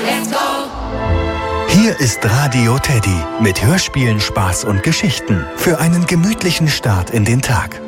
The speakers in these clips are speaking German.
let's go! Hier ist Radio Teddy mit Hörspielen, Spaß und Geschichten für einen gemütlichen Start in den Tag.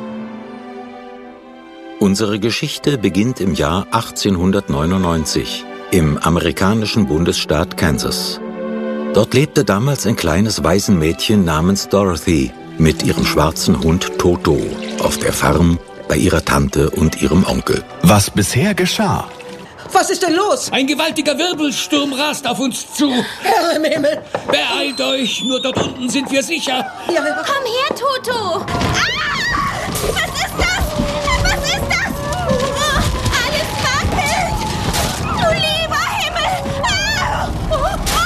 Unsere Geschichte beginnt im Jahr 1899 im amerikanischen Bundesstaat Kansas. Dort lebte damals ein kleines Waisenmädchen namens Dorothy mit ihrem schwarzen Hund Toto auf der Farm bei ihrer Tante und ihrem Onkel. Was bisher geschah. Was ist denn los? Ein gewaltiger Wirbelsturm rast auf uns zu. Herr im Himmel! Beeilt euch, nur dort unten sind wir sicher. Ja. Komm her, Toto! Was ist das? Was ist das? Oh, alles wackelt! Du lieber Himmel!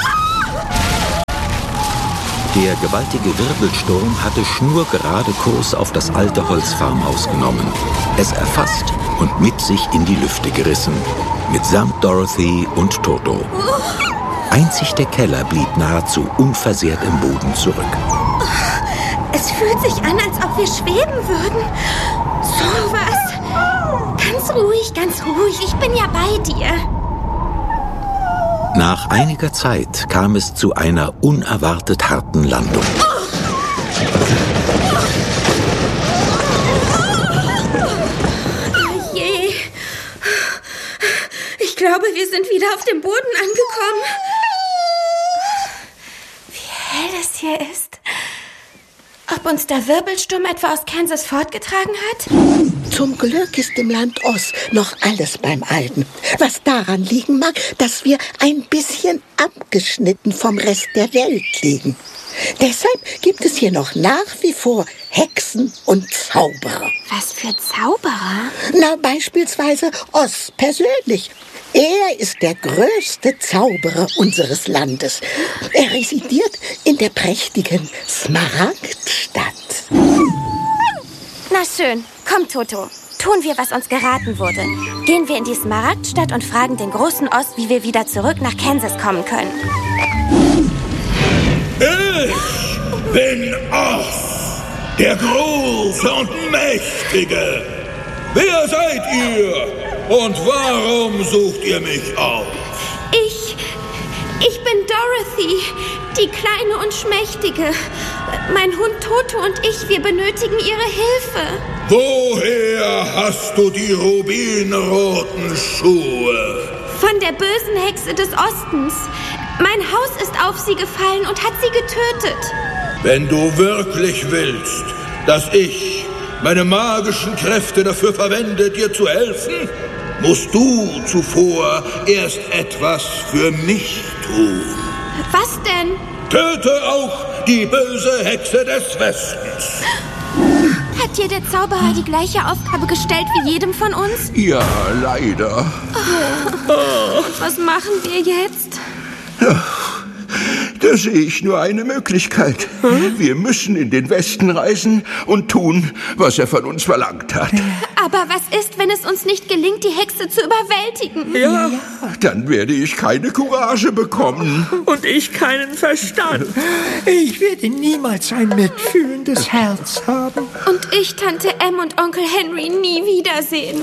Der gewaltige Wirbelsturm hatte schnurgerade Kurs auf das alte Holzfarmhaus genommen, es erfasst und mit sich in die Lüfte gerissen, mitsamt Dorothy und Toto. Einzig der Keller blieb nahezu unversehrt im Boden zurück. Es fühlt sich an, als ob wir schweben würden. So was. Ganz ruhig. Ich bin ja bei dir. Nach einiger Zeit kam es zu einer unerwartet harten Landung. Oh je. Ich glaube, wir sind wieder auf dem Boden angekommen. Wie hell es hier ist. Ob uns der Wirbelsturm etwa aus Kansas fortgetragen hat? Zum Glück ist im Land Oz noch alles beim Alten. Was daran liegen mag, dass wir ein bisschen abgeschnitten vom Rest der Welt liegen. Deshalb gibt es hier noch nach wie vor Hexen und Zauberer. Was für Zauberer? Na, beispielsweise Oz persönlich. Er ist der größte Zauberer unseres Landes. Er residiert in der prächtigen Smaragdstadt. Na schön, komm, Toto. Tun wir, was uns geraten wurde. Gehen wir in die Smaragdstadt und fragen den großen Oz, wie wir wieder zurück nach Kansas kommen können. Ich bin Oz, der Große und Mächtige. Wer seid ihr? Und warum sucht ihr mich auf? Ich bin Dorothy, die Kleine und Schmächtige. Mein Hund Toto und ich, wir benötigen ihre Hilfe. Woher hast du die rubinroten Schuhe? Von der bösen Hexe des Ostens. Mein Haus ist auf sie gefallen und hat sie getötet. Wenn du wirklich willst, dass ich meine magischen Kräfte dafür verwende, dir zu helfen, musst du zuvor erst etwas für mich tun. Was denn? Töte auch die böse Hexe des Westens. Hat dir der Zauberer die gleiche Aufgabe gestellt wie jedem von uns? Ja, leider. Und was machen wir jetzt? Da sehe ich nur eine Möglichkeit. Wir müssen in den Westen reisen und tun, was er von uns verlangt hat. Aber was ist, wenn es uns nicht gelingt, die Hexe zu überwältigen? Ja, dann werde ich keine Courage bekommen. Und ich keinen Verstand. Ich werde niemals ein mitfühlendes Herz haben. Und ich Tante Em und Onkel Henry nie wiedersehen.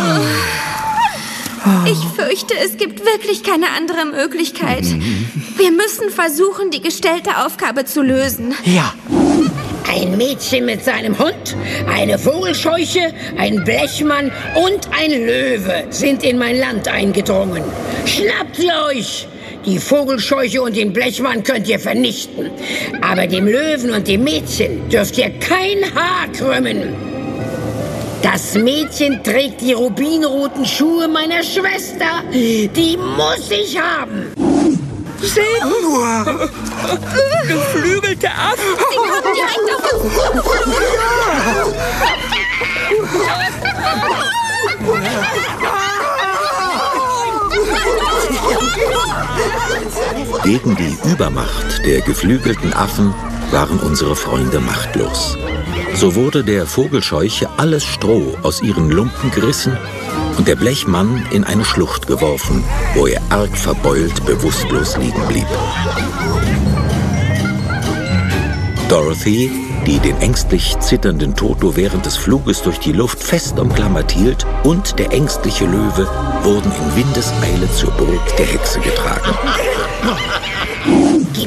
Ich fürchte, es gibt wirklich keine andere Möglichkeit. Wir müssen versuchen, die gestellte Aufgabe zu lösen. Ja. Ein Mädchen mit seinem Hund, eine Vogelscheuche, ein Blechmann und ein Löwe sind in mein Land eingedrungen. Schnappt sie euch! Die Vogelscheuche und den Blechmann könnt ihr vernichten. Aber dem Löwen und dem Mädchen dürft ihr kein Haar krümmen. Das Mädchen trägt die rubinroten Schuhe meiner Schwester. Die muss ich haben. Seht nur! Geflügelte Affen! Sie kommen direkt auf uns. Gegen die Übermacht der geflügelten Affen waren unsere Freunde machtlos. So wurde der Vogelscheuche alles Stroh aus ihren Lumpen gerissen und der Blechmann in eine Schlucht geworfen, wo er arg verbeult bewusstlos liegen blieb. Dorothy, die den ängstlich zitternden Toto während des Fluges durch die Luft fest umklammert hielt, und der ängstliche Löwe wurden in Windeseile zur Burg der Hexe getragen.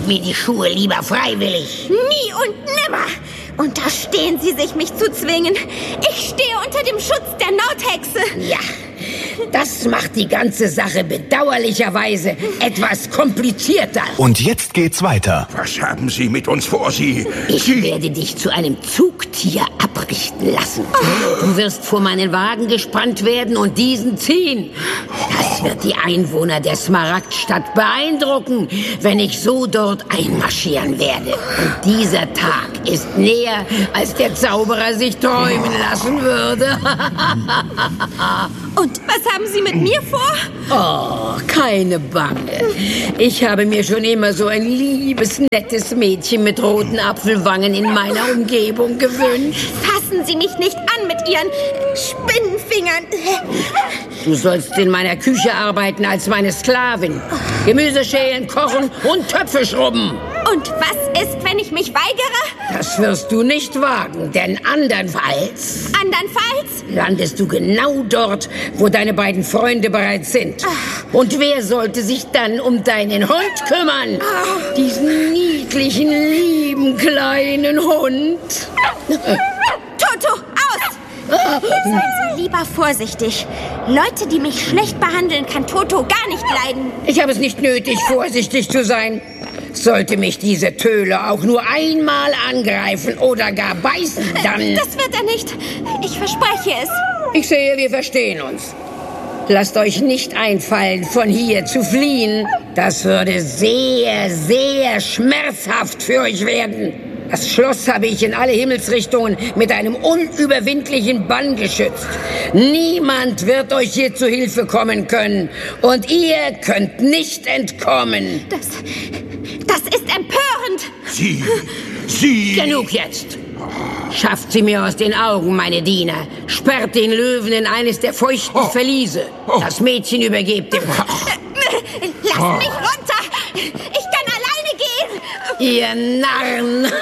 mir die Schuhe lieber freiwillig. Nie und nimmer unterstehen Sie sich, mich zu zwingen. Ich stehe unter dem Schutz der Nordhexe. Ja, das macht die ganze Sache bedauerlicherweise etwas komplizierter. Und jetzt geht's weiter. Was haben Sie mit uns vor, Sie? Ich werde dich zu einem Zugtier abrichten lassen. Du wirst vor meinen Wagen gespannt werden und diesen ziehen. Das wird die Einwohner der Smaragdstadt beeindrucken, wenn ich so dort einmarschieren werde. Und dieser Tag ist näher, als der Zauberer sich träumen lassen würde. Und was haben Sie mit mir vor? Oh, keine Bange. Ich habe mir schon immer so ein liebes, nettes Mädchen mit roten Apfelwangen in meiner Umgebung gewünscht. Fassen Sie mich nicht an mit Ihren Spinnenfingern. Du sollst in meiner Küche arbeiten als meine Sklavin. Gemüse schälen, kochen und Töpfe schrubben. Und was ist, wenn ich mich weigere? Das wirst du nicht wagen, denn andernfalls landest du genau dort, wo deine beiden Freunde bereits sind. Und wer sollte sich dann um deinen Hund kümmern? Diesen niedlichen, lieben, kleinen Hund. Toto, aus! Seien Sie lieber vorsichtig. Leute, die mich schlecht behandeln, kann Toto gar nicht leiden. Ich habe es nicht nötig, vorsichtig zu sein. Sollte mich diese Töle auch nur einmal angreifen oder gar beißen, dann... Das wird er nicht. Ich verspreche es. Ich sehe, wir verstehen uns. Lasst euch nicht einfallen, von hier zu fliehen. Das würde sehr, sehr schmerzhaft für euch werden. Das Schloss habe ich in alle Himmelsrichtungen mit einem unüberwindlichen Bann geschützt. Niemand wird euch hier zu Hilfe kommen können. Und ihr könnt nicht entkommen. Das ist empörend. Sie... Genug jetzt. Schafft sie mir aus den Augen, meine Diener. Sperrt den Löwen in eines der feuchten Verliese. Das Mädchen übergebt dem Koch. Lasst mich runter. Ich kann alleine gehen. Ihr Narren!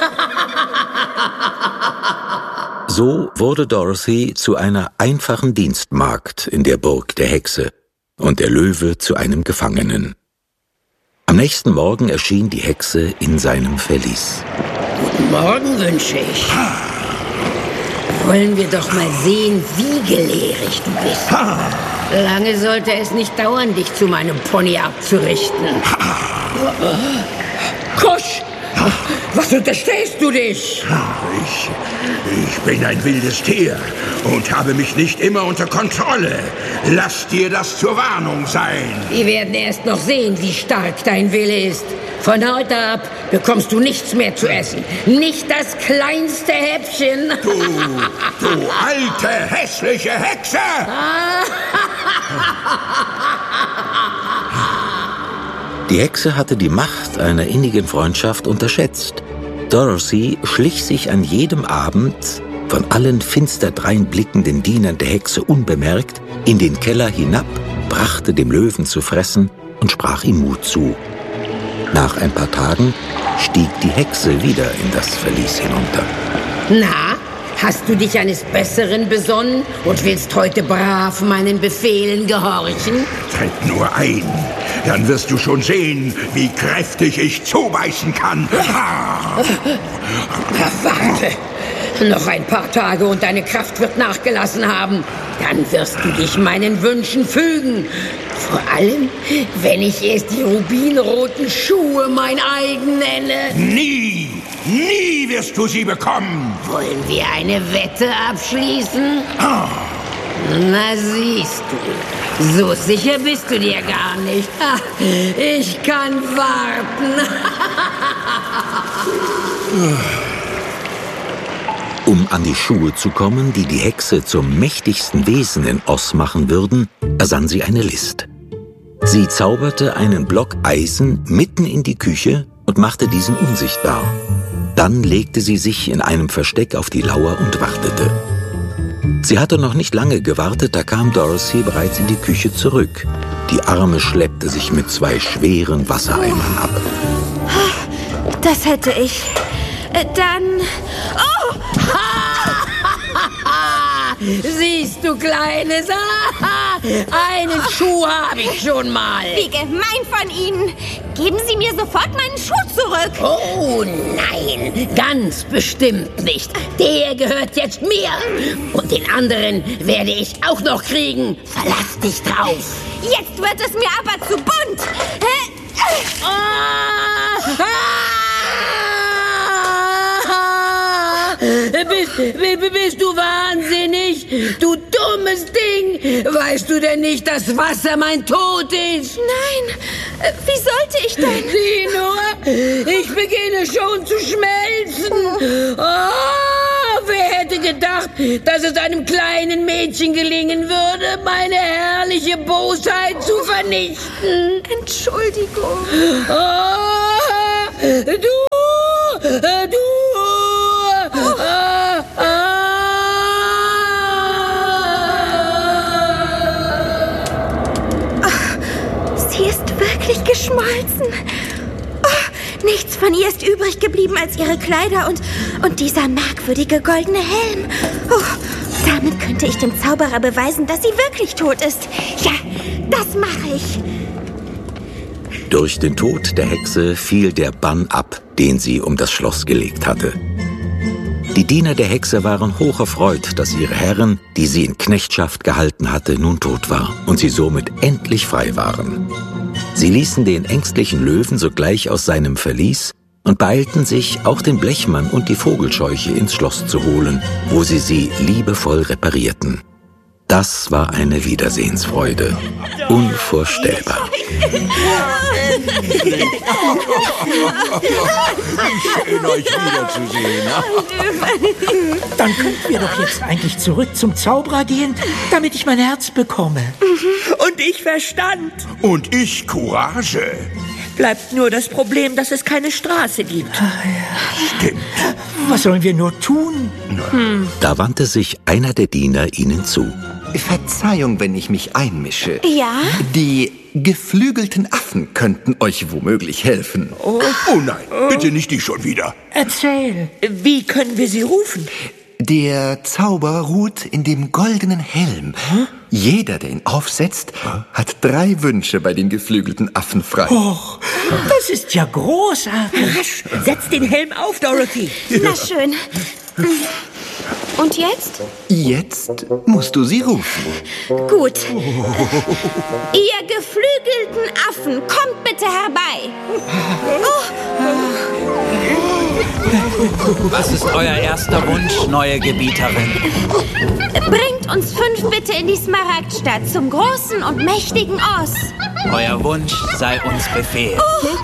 So wurde Dorothy zu einer einfachen Dienstmagd in der Burg der Hexe und der Löwe zu einem Gefangenen. Am nächsten Morgen erschien die Hexe in seinem Verlies. Guten Morgen wünsche ich. Wollen wir doch mal sehen, wie gelehrig du bist. Lange sollte es nicht dauern, dich zu meinem Pony abzurichten. Kusch! Was unterstellst du dich? Ich bin ein wildes Tier und habe mich nicht immer unter Kontrolle. Lass dir das zur Warnung sein. Wir werden erst noch sehen, wie stark dein Wille ist. Von heute ab bekommst du nichts mehr zu essen. Nicht das kleinste Häppchen. Du alte, hässliche Hexe! Die Hexe hatte die Macht einer innigen Freundschaft unterschätzt. Dorothy schlich sich an jedem Abend, von allen finster dreinblickenden Dienern der Hexe unbemerkt, in den Keller hinab, brachte dem Löwen zu fressen und sprach ihm Mut zu. Nach ein paar Tagen stieg die Hexe wieder in das Verlies hinunter. Na, hast du dich eines Besseren besonnen und willst heute brav meinen Befehlen gehorchen? Tritt nur ein, dann wirst du schon sehen, wie kräftig ich zubeißen kann. Warte, noch ein paar Tage und deine Kraft wird nachgelassen haben. Dann wirst du dich meinen Wünschen fügen. Vor allem, wenn ich erst die rubinroten Schuhe mein eigen nenne. Nie wirst du sie bekommen. Wollen wir eine Wette abschließen? Na siehst du, so sicher bist du dir gar nicht. Ich kann warten. Um an die Schuhe zu kommen, die die Hexe zum mächtigsten Wesen in Oz machen würden, ersann sie eine List. Sie zauberte einen Block Eisen mitten in die Küche und machte diesen unsichtbar. Dann legte sie sich in einem Versteck auf die Lauer und wartete. Sie hatte noch nicht lange gewartet, da kam Dorothy bereits in die Küche zurück. Die Arme schleppte sich mit 2 schweren Wassereimern ab. Das hätte ich. Dann... Siehst du, Kleines? Einen Schuh habe ich schon mal. Wie gemein von Ihnen. Geben Sie mir sofort meinen Schuh zurück. Oh nein, ganz bestimmt nicht. Der gehört jetzt mir. Und den anderen werde ich auch noch kriegen. Verlass dich drauf. Jetzt wird es mir aber zu bunt. Bist du wahnsinnig? Du dummes Ding! Weißt du denn nicht, dass Wasser mein Tod ist? Nein, wie sollte ich denn? Sieh nur, ich beginne schon zu schmelzen. Oh, wer hätte gedacht, dass es einem kleinen Mädchen gelingen würde, meine herrliche Bosheit zu vernichten? Entschuldigung. Oh, du! Sie ist wirklich geschmolzen. Oh, nichts von ihr ist übrig geblieben als ihre Kleider und dieser merkwürdige goldene Helm. Oh, damit könnte ich dem Zauberer beweisen, dass sie wirklich tot ist. Ja, das mache ich. Durch den Tod der Hexe fiel der Bann ab, den sie um das Schloss gelegt hatte. Die Diener der Hexe waren hocherfreut, dass ihre Herrin, die sie in Knechtschaft gehalten hatte, nun tot war und sie somit endlich frei waren. Sie ließen den ängstlichen Löwen sogleich aus seinem Verlies und beeilten sich, auch den Blechmann und die Vogelscheuche ins Schloss zu holen, wo sie liebevoll reparierten. Das war eine Wiedersehensfreude. Unvorstellbar. Schön, euch wiederzusehen. Dann könnten wir doch jetzt eigentlich zurück zum Zauberer gehen, damit ich mein Herz bekomme. Und ich Verstand. Und ich Courage. Bleibt nur das Problem, dass es keine Straße gibt. Stimmt. Was sollen wir nur tun? Da wandte sich einer der Diener ihnen zu. Verzeihung, wenn ich mich einmische. Ja? Die geflügelten Affen könnten euch womöglich helfen. Oh nein, bitte nicht die schon wieder. Erzähl. Wie können wir sie rufen? Der Zauber ruht in dem goldenen Helm. Jeder, der ihn aufsetzt, hat 3 Wünsche bei den geflügelten Affen frei. Och, das ist ja großartig. Rasch, setz den Helm auf, Dorothy. Na schön. Und jetzt? Jetzt musst du sie rufen. Gut. Ihr geflügelten Affen, kommt bitte herbei. Was ist euer erster Wunsch, neue Gebieterin? Bringt uns 5 bitte in die Smaragdstadt zum großen und mächtigen Oz. Euer Wunsch sei uns Befehl.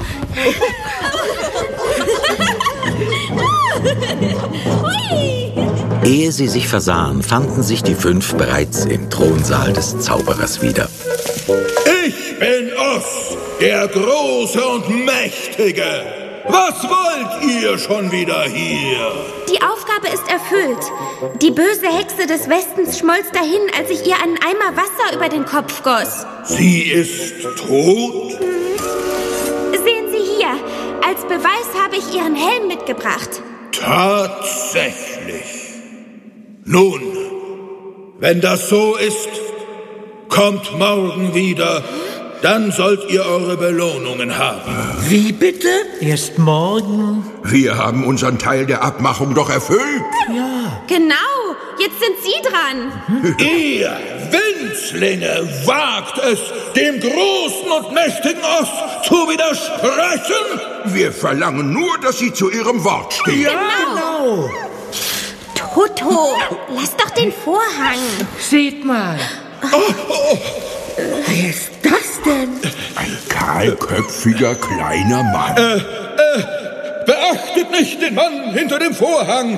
Ehe sie sich versahen, fanden sich die 5 bereits im Thronsaal des Zauberers wieder. Ich bin Oz, der Große und Mächtige. Was wollt ihr schon wieder hier? Die Aufgabe ist erfüllt. Die böse Hexe des Westens schmolz dahin, als ich ihr einen Eimer Wasser über den Kopf goss. Sie ist tot? Sehen Sie hier, als Beweis habe ich ihren Helm mitgebracht. Tatsächlich. Nun, wenn das so ist, kommt morgen wieder. Dann sollt ihr eure Belohnungen haben. Wie bitte? Erst morgen. Wir haben unseren Teil der Abmachung doch erfüllt. Ja. Genau, jetzt sind Sie dran. Ihr Winzlinge wagt es, dem großen und mächtigen Oz zu widersprechen? Wir verlangen nur, dass Sie zu Ihrem Wort stehen. Ja, genau. Toto, lass doch den Vorhang. Seht mal. Wer ist das denn? Ein kahlköpfiger kleiner Mann. Beachtet nicht den Mann hinter dem Vorhang.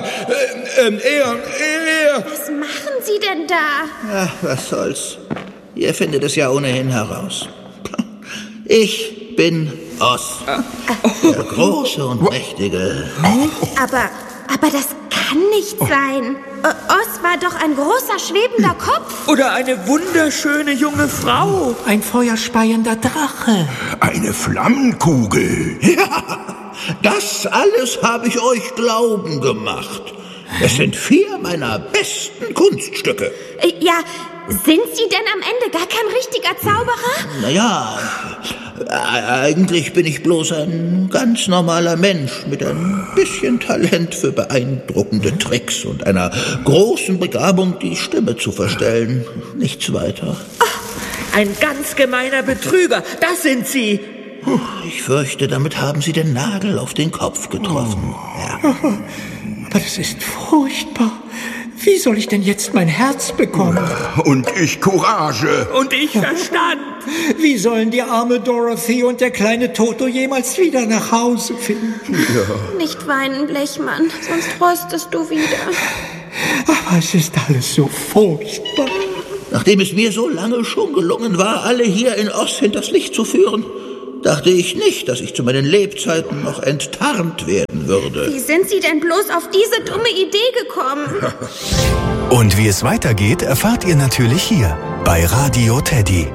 Er... Was machen Sie denn da? Ach, was soll's. Ihr findet es ja ohnehin heraus. Ich bin Oz, der Große und Mächtige. Aber das kann nicht sein. Oz war doch ein großer, schwebender Kopf. Oder eine wunderschöne junge Frau. Ein feuerspeiender Drache. Eine Flammenkugel. Ja, das alles habe ich euch glauben gemacht. Es sind 4 meiner besten Kunststücke. Ja, Sind Sie denn am Ende gar kein richtiger Zauberer? Naja, eigentlich bin ich bloß ein ganz normaler Mensch mit ein bisschen Talent für beeindruckende Tricks und einer großen Begabung, die Stimme zu verstellen. Nichts weiter. Ein ganz gemeiner Betrüger, das sind Sie. Ich fürchte, damit haben Sie den Nagel auf den Kopf getroffen. Ja. Aber das ist furchtbar. Wie soll ich denn jetzt mein Herz bekommen? Und ich Courage. Und ich Verstand. Wie sollen die arme Dorothy und der kleine Toto jemals wieder nach Hause finden? Ja. Nicht weinen, Blechmann, sonst rostest du wieder. Aber es ist alles so furchtbar. Nachdem es mir so lange schon gelungen war, alle hier in Oz hinters Licht zu führen, dachte ich nicht, dass ich zu meinen Lebzeiten noch enttarnt werden würde. Wie sind Sie denn bloß auf diese dumme Idee gekommen? Und wie es weitergeht, erfahrt ihr natürlich hier bei Radio Teddy.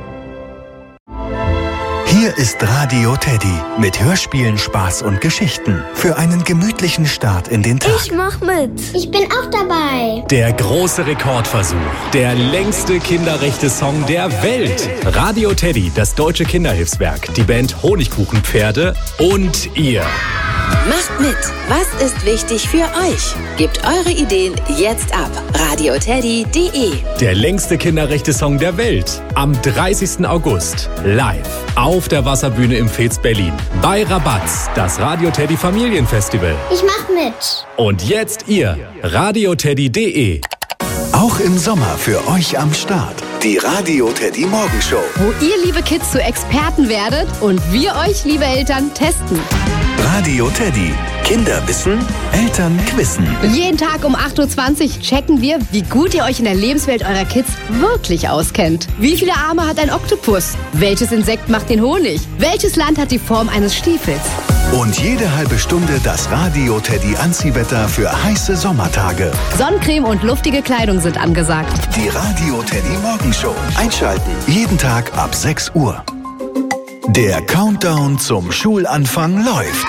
Hier ist Radio Teddy mit Hörspielen, Spaß und Geschichten für einen gemütlichen Start in den Tag. Ich mach mit. Ich bin auch dabei. Der große Rekordversuch. Der längste Kinderrechte-Song der Welt. Radio Teddy, das deutsche Kinderhilfswerk, die Band Honigkuchenpferde und ihr. Macht mit. Was ist wichtig für euch? Gebt eure Ideen jetzt ab. radioteddy.de. Der längste Kinderrechte-Song der Welt. Am 30. August. Live. Auf der Wasserbühne im Fez Berlin. Bei Rabatz. Das Radio Teddy Familienfestival. Ich mach mit. Und jetzt ihr. radioteddy.de. Auch im Sommer für euch am Start. Die Radio Teddy Morgenshow. Wo ihr, liebe Kids, zu Experten werdet und wir euch, liebe Eltern, testen. Radio Teddy. Kinder wissen, Eltern quizzen. Jeden Tag um 8.20 Uhr checken wir, wie gut ihr euch in der Lebenswelt eurer Kids wirklich auskennt. Wie viele Arme hat ein Oktopus? Welches Insekt macht den Honig? Welches Land hat die Form eines Stiefels? Und jede halbe Stunde das Radio Teddy Anziehwetter für heiße Sommertage. Sonnencreme und luftige Kleidung sind angesagt. Die Radio Teddy Morgenshow. Einschalten. Jeden Tag ab 6 Uhr. Der Countdown zum Schulanfang läuft.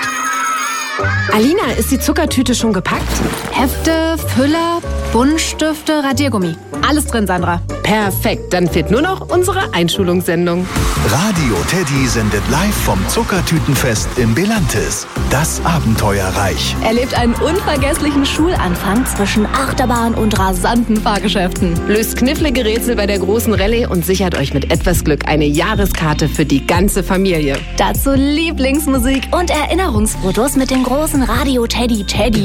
Alina, ist die Zuckertüte schon gepackt? Hefte, Füller, Buntstifte, Radiergummi. Alles drin, Sandra. Perfekt, dann fehlt nur noch unsere Einschulungssendung. Radio Teddy sendet live vom Zuckertütenfest im Belantis. Das Abenteuerreich. Erlebt einen unvergesslichen Schulanfang zwischen Achterbahn und rasanten Fahrgeschäften. Löst knifflige Rätsel bei der großen Rallye und sichert euch mit etwas Glück eine Jahreskarte für die ganze Familie. Dazu Lieblingsmusik und Erinnerungsfotos mit dem großen Radio Teddy.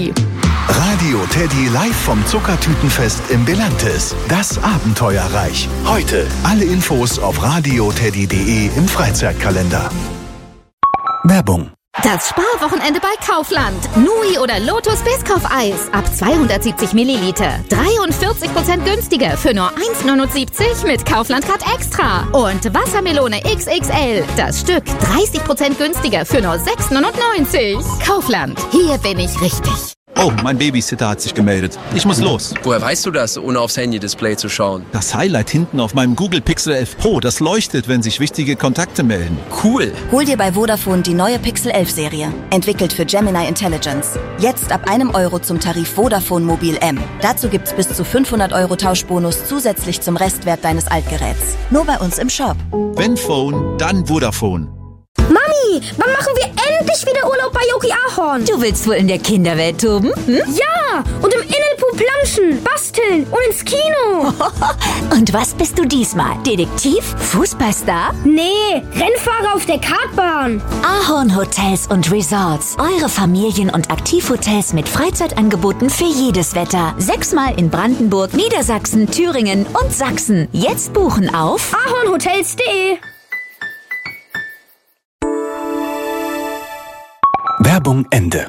Radio Teddy live vom Zuckertütenfest im Belantis. Das Abenteuerreich. Heute alle Infos auf radioteddy.de im Freizeitkalender. Werbung. Das Sparwochenende bei Kaufland. Nui oder Lotus Biscoff-Eis ab 270 Milliliter. 43% günstiger für nur 1,79 mit Kaufland-Card Extra. Und Wassermelone XXL. Das Stück 30% günstiger für nur 6,99. Kaufland. Hier bin ich richtig. Oh, mein Babysitter hat sich gemeldet. Ich muss los. Woher weißt du das, ohne aufs Handy-Display zu schauen? Das Highlight hinten auf meinem Google Pixel 11 Pro, das leuchtet, wenn sich wichtige Kontakte melden. Cool. Hol dir bei Vodafone die neue Pixel 11 Serie. Entwickelt für Gemini Intelligence. Jetzt ab €1 zum Tarif Vodafone Mobil M. Dazu gibt's bis zu 500 € Tauschbonus zusätzlich zum Restwert deines Altgeräts. Nur bei uns im Shop. Wenn Phone, dann Vodafone. Mami, wann machen wir endlich wieder Urlaub bei Yogi Ahorn? Du willst wohl in der Kinderwelt toben? Hm? Ja, und im Innenpool planschen, basteln und ins Kino. Und was bist du diesmal? Detektiv? Fußballstar? Nee, Rennfahrer auf der Kartbahn. Ahorn Hotels und Resorts. Eure Familien- und Aktivhotels mit Freizeitangeboten für jedes Wetter. 6-mal in Brandenburg, Niedersachsen, Thüringen und Sachsen. Jetzt buchen auf ahornhotels.de. Werbung Ende.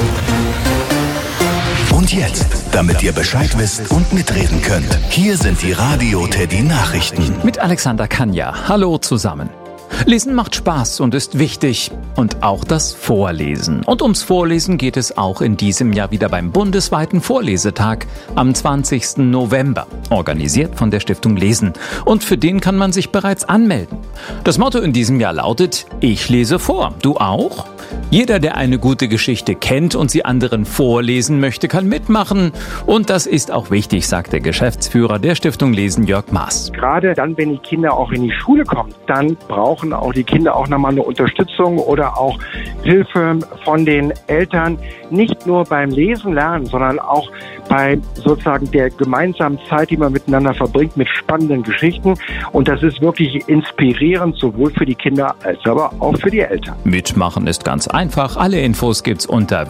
Und jetzt, damit ihr Bescheid wisst und mitreden könnt, hier sind die Radio Teddy Nachrichten. Mit Alexander Kanja. Hallo zusammen. Lesen macht Spaß und ist wichtig. Und auch das Vorlesen. Und ums Vorlesen geht es auch in diesem Jahr wieder beim bundesweiten Vorlesetag am 20. November. Organisiert von der Stiftung Lesen. Und für den kann man sich bereits anmelden. Das Motto in diesem Jahr lautet: Ich lese vor. Du auch? Jeder, der eine gute Geschichte kennt und sie anderen vorlesen möchte, kann mitmachen. Und das ist auch wichtig, sagt der Geschäftsführer der Stiftung Lesen, Jörg Maas. Gerade dann, wenn die Kinder auch in die Schule kommen, dann brauchen auch die Kinder auch nochmal eine Unterstützung oder auch Hilfe von den Eltern. Nicht nur beim Lesen lernen, sondern auch bei sozusagen der gemeinsamen Zeit, die man miteinander verbringt mit spannenden Geschichten. Und das ist wirklich inspirierend, sowohl für die Kinder als aber auch für die Eltern. Mitmachen ist ganz einfach. Alle Infos gibt's unter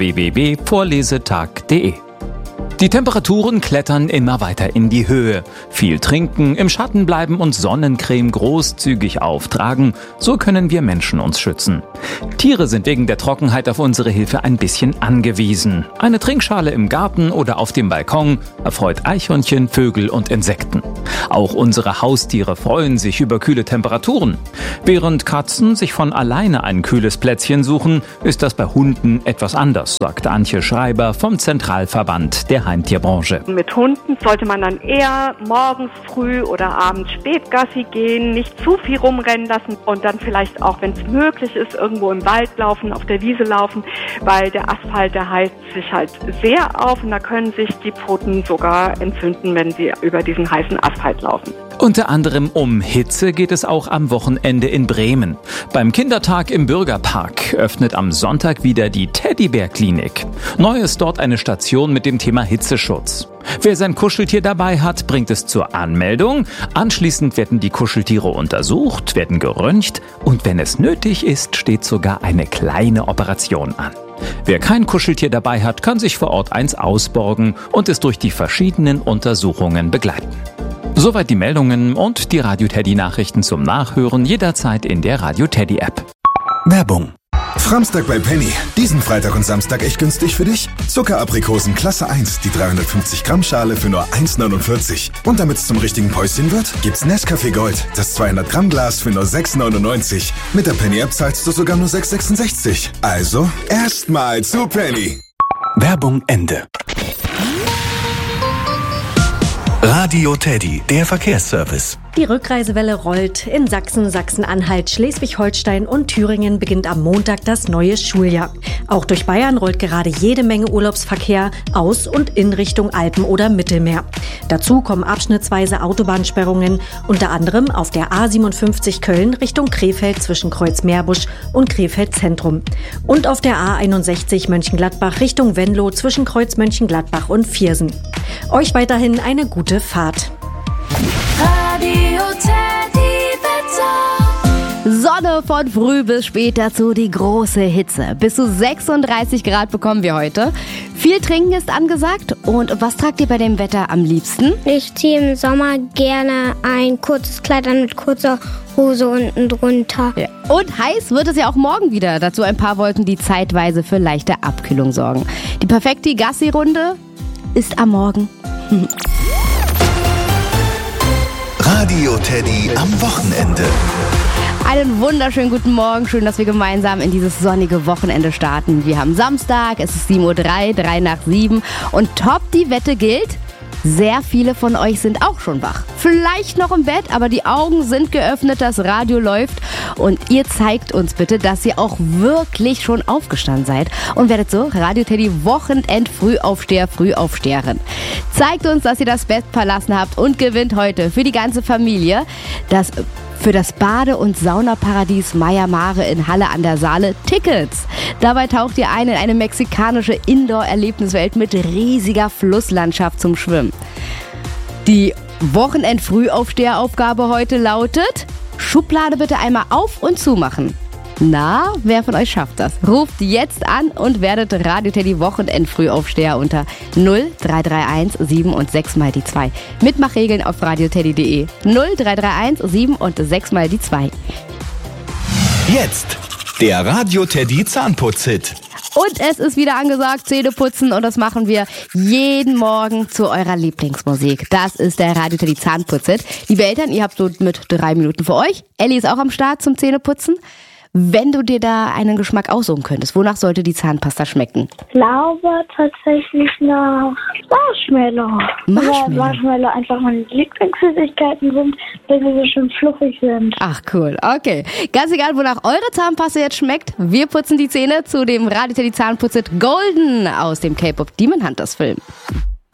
www.vorlesetag.de. Die Temperaturen klettern immer weiter in die Höhe. Viel trinken, im Schatten bleiben und Sonnencreme großzügig auftragen. So können wir Menschen uns schützen. Tiere sind wegen der Trockenheit auf unsere Hilfe ein bisschen angewiesen. Eine Trinkschale im Garten oder auf dem Balkon erfreut Eichhörnchen, Vögel und Insekten. Auch unsere Haustiere freuen sich über kühle Temperaturen. Während Katzen sich von alleine ein kühles Plätzchen suchen, ist das bei Hunden etwas anders, sagt Antje Schreiber vom Zentralverband der Heimtierbranche. Mit Hunden sollte man dann eher morgens früh oder abends spät Gassi gehen, nicht zu viel rumrennen lassen und dann vielleicht auch, wenn es möglich ist, irgendwo im Wald laufen, auf der Wiese laufen, weil der Asphalt, der heizt sich halt sehr auf und da können sich die Pfoten sogar entzünden, wenn sie über diesen heißen Asphalt laufen. Unter anderem um Hitze geht es auch am Wochenende in Bremen. Beim Kindertag im Bürgerpark öffnet am Sonntag wieder die Teddybär-Klinik. Neu ist dort eine Station mit dem Thema Hitzeschutz. Wer sein Kuscheltier dabei hat, bringt es zur Anmeldung. Anschließend werden die Kuscheltiere untersucht, werden geröntgt und wenn es nötig ist, steht sogar eine kleine Operation an. Wer kein Kuscheltier dabei hat, kann sich vor Ort eins ausborgen und es durch die verschiedenen Untersuchungen begleiten. Soweit die Meldungen und die Radio Teddy Nachrichten zum Nachhören jederzeit in der Radio Teddy App. Werbung. Framstag bei Penny. Diesen Freitag und Samstag echt günstig für dich? Zuckeraprikosen Klasse 1, die 350 Gramm Schale für nur 1,49. Und damit es zum richtigen Päuschen wird, gibt's Nescafé Gold, das 200 Gramm Glas für nur 6,99. Mit der Penny App zahlst du sogar nur 6,66. Also erstmal zu Penny. Werbung Ende. Radio Teddy, der Verkehrsservice. Die Rückreisewelle rollt. In Sachsen, Sachsen-Anhalt, Schleswig-Holstein und Thüringen beginnt am Montag das neue Schuljahr. Auch durch Bayern rollt gerade jede Menge Urlaubsverkehr aus und in Richtung Alpen oder Mittelmeer. Dazu kommen abschnittsweise Autobahnsperrungen, unter anderem auf der A57 Köln Richtung Krefeld zwischen Kreuz-Meerbusch und Krefeld Zentrum. Und auf der A61 Mönchengladbach Richtung Venlo zwischen Kreuz-Mönchengladbach und Viersen. Euch weiterhin eine gute Fahrt. Radio Teddy Wetter. Sonne von früh bis spät, dazu die große Hitze. Bis zu 36 Grad bekommen wir heute. Viel Trinken ist angesagt. Und was tragt ihr bei dem Wetter am liebsten? Ich ziehe im Sommer gerne ein kurzes Kleid an mit kurzer Hose unten drunter. Ja. Und heiß wird es ja auch morgen wieder. Dazu ein paar Wolken, die zeitweise für leichte Abkühlung sorgen. Die perfekte Gassi-Runde ist am Morgen. Radio Teddy am Wochenende. Einen wunderschönen guten Morgen. Schön, dass wir gemeinsam in dieses sonnige Wochenende starten. Wir haben Samstag, es ist 7:03 Uhr, 3 nach 7. Und top, die Wette gilt. Sehr viele von euch sind auch schon wach. Vielleicht noch im Bett, aber die Augen sind geöffnet, das Radio läuft. Und ihr zeigt uns bitte, dass ihr auch wirklich schon aufgestanden seid. Und werdet so Radio Teddy Wochenend-Frühaufsteher, Frühaufsteherin. Zeigt uns, dass ihr das Bett verlassen habt und gewinnt heute für die ganze Familie für das Bade- und Saunaparadies Maya Mare in Halle an der Saale Tickets. Dabei taucht ihr ein in eine mexikanische Indoor-Erlebniswelt mit riesiger Flusslandschaft zum Schwimmen. Die Wochenend-Frühaufsteheraufgabe heute lautet: Schublade bitte einmal auf und zumachen. Na, wer von euch schafft das? Ruft jetzt an und werdet Radio Teddy Wochenend-Frühaufsteher unter 0331 7 und 6 mal die 2. Mitmachregeln auf radioteddy.de. 0331 7 und 6 mal die 2. Jetzt der Radio Teddy Zahnputz-Hit. Und es ist wieder angesagt, Zähne putzen, und das machen wir jeden Morgen zu eurer Lieblingsmusik. Das ist der Radio Teddy Zahnputz-Hit. Liebe Eltern, ihr habt so mit 3 Minuten für euch. Elli ist auch am Start zum Zähneputzen. Wenn du dir da einen Geschmack aussuchen könntest, wonach sollte die Zahnpasta schmecken? Ich glaube tatsächlich nach Marshmallow. Weil Marshmallow einfach meine Lieblingssüßigkeiten sind, weil sie so schön fluffig sind. Ach cool, okay. Ganz egal, wonach eure Zahnpasta jetzt schmeckt, wir putzen die Zähne zu dem Radio Teddy Zahnputzet Golden aus dem K-Pop Demon Hunters Film.